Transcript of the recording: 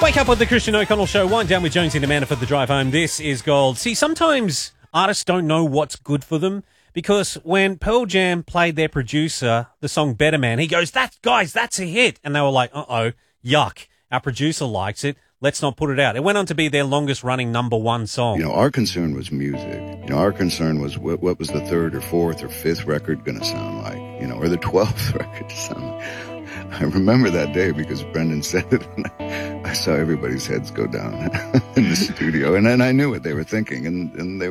Wake up with the Christian O'Connell Show. Wind down with Jonesy and Amanda for the drive home. This is gold. See, sometimes artists don't know what's good for them because when Pearl Jam played their producer the song Better Man, he goes, that's a hit. And they were like, uh-oh, yuck. Our producer likes it. Let's not put it out. It went on to be their longest running number one song. You know, our concern was music. You know, our concern was what was the third or fourth or fifth record going to sound like, you know, or the 12th record to sound like. I remember that day because Brendan said it, and I saw everybody's heads go down in the studio, and then I knew what they were thinking, and they